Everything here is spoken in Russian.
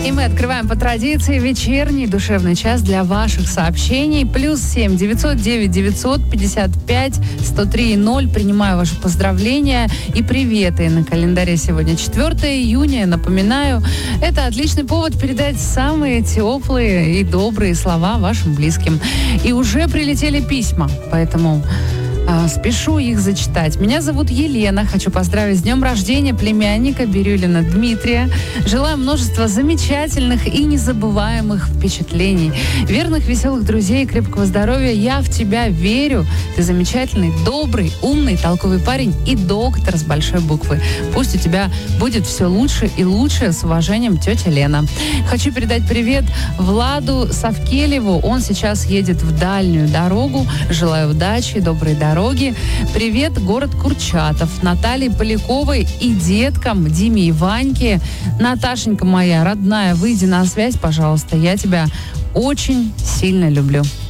И мы открываем по традиции вечерний душевный час для ваших сообщений. +7 909 955 103 0. Принимаю ваши поздравления и приветы. На календаре сегодня 4 июня. Напоминаю, это отличный повод передать самые теплые и добрые слова вашим близким. И уже прилетели письма, поэтому... спешу их зачитать. Меня зовут Елена. Хочу поздравить с днем рождения племянника Бирюлина Дмитрия. Желаю множества замечательных и незабываемых впечатлений. Верных, веселых друзей, крепкого здоровья. Я в тебя верю. Ты замечательный, добрый, умный, толковый парень и доктор с большой буквы. Пусть у тебя будет все лучше и лучше. С уважением, тетя Лена. Хочу передать привет Владу Савкелеву. Он сейчас едет в дальнюю дорогу. Желаю удачи, доброй дороги. Привет, город Курчатов. Наталье Поляковой и деткам Диме и Ваньке. Наташенька моя родная, выйди на связь, пожалуйста. Я тебя очень сильно люблю.